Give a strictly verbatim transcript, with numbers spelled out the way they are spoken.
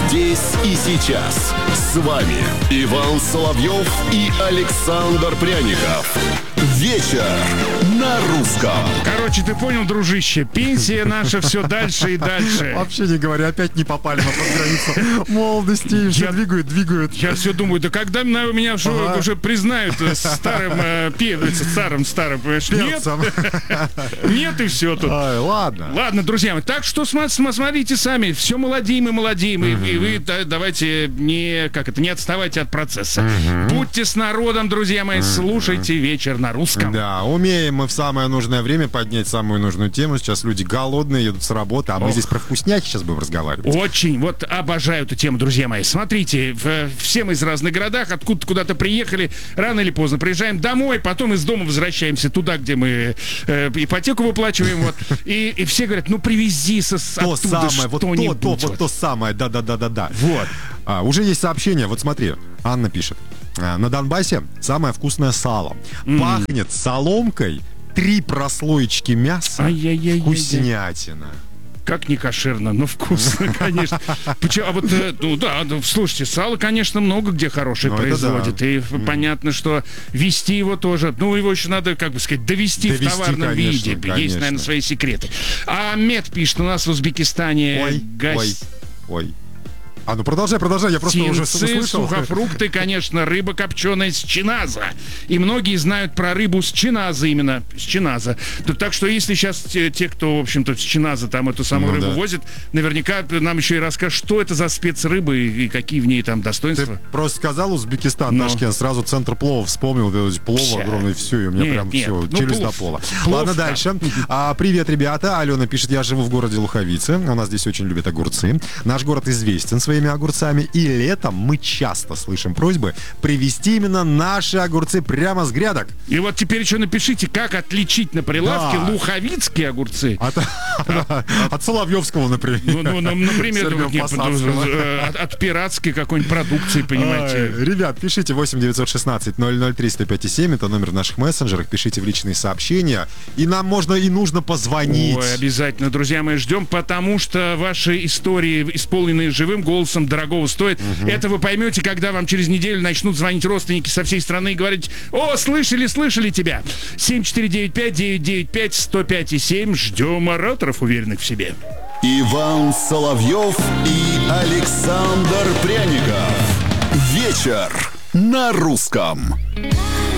здесь и сейчас. С вами Иван Соловьев и Александр Пряников. Вечер на русском. Короче, ты понял, дружище, пенсия наша все дальше и дальше. Вообще не говоря, опять не попали мы под границу молодости. Все Я- двигают, двигают. Я все думаю, да когда на- меня уже, Ага. уже признают старым э, певцем, старым, старым, понимаешь? Нет, Перцем. нет и все тут. Ай, ладно. Ладно, друзья мои, так что сма- сма- смотрите сами, все молодеем и молодеем, и, и вы да, давайте не, как это, не отставайте от процесса. Будьте с народом, друзья мои, слушайте вечер на русском. Да, умеем мы в самое нужное время поднять самую нужную тему. Сейчас люди голодные, едут с работы, а мы Ох. здесь про вкусняхи сейчас будем разговаривать. Очень, вот обожаю эту тему, друзья мои. Смотрите, в- все мы из разных городах, откуда куда-то приехали, рано или поздно приезжаем домой, потом из дома возвращаемся туда, где мы э, ипотеку выплачиваем, вот. И, и все говорят, ну привези со, с- То оттуда самое, вот то, что-нибудь. то, вот. вот то самое, да-да-да-да-да. Вот. А, уже есть сообщение, вот смотри, Анна пишет. А, На Донбассе самое вкусное сало. Пахнет соломкой, три прослоечки мяса, Ай-яй-яй-яй-яй. вкуснятина. Как не кошерно, но вкусно, конечно. Почему? А вот, э, ну да, ну, слушайте, сало, конечно, много где хорошее Ну, это производит. да. И понятно, что вести его тоже, ну, его еще надо, как бы сказать, довести, в Довести, товарном конечно, виде. Есть, конечно. наверное, свои секреты. А Мед пишет, у нас в Узбекистане Ой, гос- ой, ой. А ну продолжай, продолжай, я просто уже Птенцы, услышал. сухофрукты, конечно, рыба копченая с чиназа. И многие знают про рыбу с чиназа именно, с чиназа. То- Так что если сейчас те, те, кто, в общем-то, с чиназа там эту самую Ну рыбу да. возит, наверняка нам еще и расскажут, что это за спецрыба и, и какие в ней там Ты достоинства. просто сказал Узбекистан, Ну. Ташкент, сразу центр плова вспомнил, вот эти плов Ща. огромный, все, и у меня Нет, прям нет, все, ну, челюсть плов. до пола. Плов, Ладно, да. дальше. А, привет, ребята. Алена пишет, я живу в городе Луховицы. У нас здесь очень любят огурцы. Наш город известен своими огурцами. И летом мы часто слышим просьбы привезти именно наши огурцы прямо с грядок. И вот теперь еще напишите, как отличить на прилавке Да. луховицкие огурцы. От, от Соловьевского, например. Ну, ну, ну, например, Сергея вот, нет, Посадского. э, от, от пиратской какой-нибудь продукции, понимаете. Ай, ребят, пишите восемь девятьсот шестнадцать ноль ноль три сто пять семь, это номер в наших мессенджерах, пишите в личные сообщения, и нам можно и нужно позвонить. Ой, обязательно, друзья мои, ждем, потому что ваши истории, исполненные живым голосом, дорогого стоят. Это вы поймете, когда вам через неделю начнут звонить родственники со всей страны и говорить: о, слышали, слышали тебя. семь четыре девять пять девять девять пять сто пять семь. Ждем ораторов, уверенных в себе. Иван Соловьев и Александр Пряников. Вечер на русском.